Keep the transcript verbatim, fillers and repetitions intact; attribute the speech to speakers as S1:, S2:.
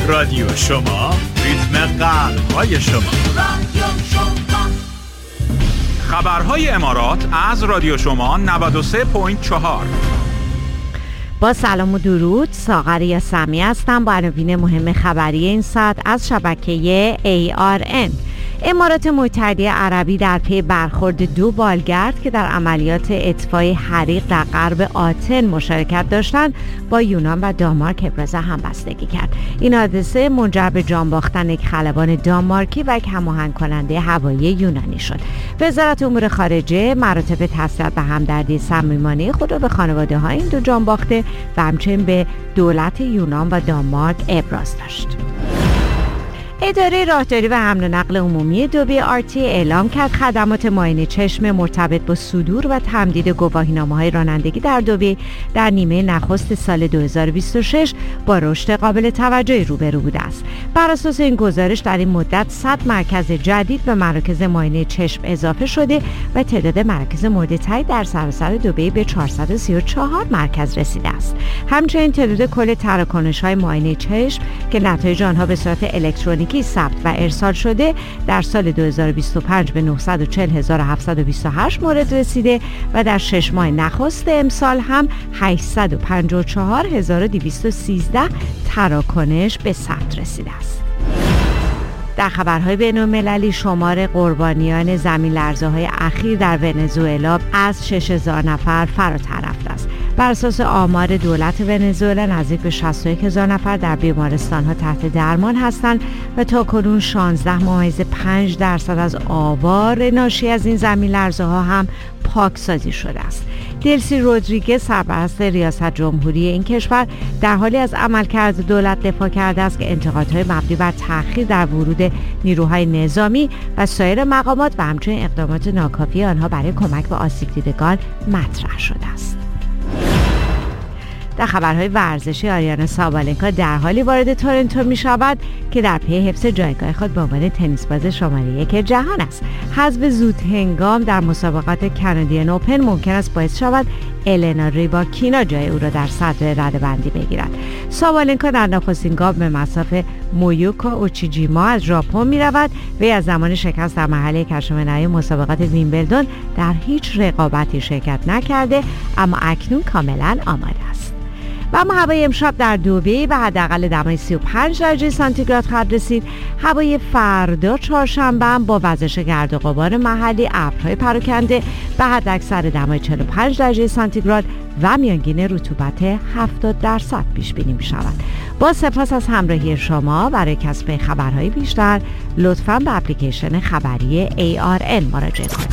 S1: رادیو شما، ریتم قلب‌های شما.
S2: رادیو شما.
S1: خبرهای امارات از رادیو شما نود و سه و چهار.
S3: با سلام و درود، ساغر سمی هستم با عناوین مهم خبری این ساعت از شبکه ای آر ان. امارات متحده عربی در پی برخورد دو بالگرد که در عملیات اطفای حریق در غرب آتن مشارکت داشتند با یونان و دانمارک ابراز همبستگی کرد. این حادثه منجر به جان باختن یک خلبان دانمارکی و یک هماهنگ کننده هوایی یونانی شد. وزارت امور خارجه مراتب تسلیت و همدردی صمیمانه خود را به خانواده های این دو جان باخته و همچنین به دولت یونان و دانمارک ابراز داشت. اداره راهداری و حمل و نقل عمومی دبی آر تی اعلام کرد خدمات معاینه چشم مرتبط با صدور و تمدید گواهینامه‌های رانندگی در دبی در نیمه نخست سال دو هزار و بیست و شش با رشد قابل توجهی روبرو بوده است. بر اساس این گزارش در این مدت صد مرکز جدید به مراکز معاینه چشم اضافه شده و تعداد مراکز مورد تایید در سراسر دبی به چهارصد و سی و چهار مرکز رسیده است. همچنین تعداد کل تراکنش‌های معاینه چشم که نتایج آنها به صورت الکترونیکی ثبت و ارسال شده در سال دو هزار و بیست و پنج به نهصد و چهل هزار و هفتصد و بیست و هشت مورد رسیده و در شش ماه نخست امسال هم هشتصد و پنجاه و چهار هزار و دویست و سیزده تراکنش به ثبت رسیده است. در خبرهای بین‌المللی شمار قربانیان زمین لرزه‌های اخیر در ونزوئلا از شش هزار نفر فراتر رفته است. بر اساس آمار دولت ونزوئلا نزدیک به شصت و یک هزار نفر در بیمارستان‌ها تحت درمان هستند و تاکنون شانزده ممیز پنج درصد از آوار ناشی از این زمین لرزه‌ها هم پاکسازی شده است. دلسی رودریگز سرپرست ریاست جمهوری این کشور در حالی از عملکرد دولت دفاع کرده است که انتقادهای مبنی بر تأخیر در ورود نیروهای نظامی و سایر مقامات و همچنین اقدامات ناکافی آنها برای کمک به آسیب دیدگان مطرح شده است. در خبرهای ورزشی آریانا سابالنکا در حالی وارد تورنتو می شود که در پی حفظ جایگاه خود به عنوان تنیس باز شماره یک جهان است. حذف زود هنگام در مسابقات کانادین اوپن ممکن است باعث شود النا ریباکینا جای او را در صدر رده‌بندی بگیرد. سابالنکا در نخستین گام به مصاف مویوکا اوچیجیما از ژاپن می رود. وی از زمان شکست در مرحله کشف مسابقات ویمبلدون در هیچ رقابتی شرکت نکرده اما اکنون کاملا آماده است. و اما هوای امشب در دبی به حداقل دمای سی و پنج درجه سانتیگراد خواهد رسید. هوای فردا چهارشنبه هم با وزش گرد و غبار محلی، ابرهای پراکنده به حداکثر دمای چهل و پنج درجه سانتیگراد و میانگین رطوبت هفتاد درصد پیش بینی می شود. با سپاس از همراهی شما. برای کسب خبرهای بیشتر لطفاً به اپلیکیشن خبری ای آر ان مراجعه کنید.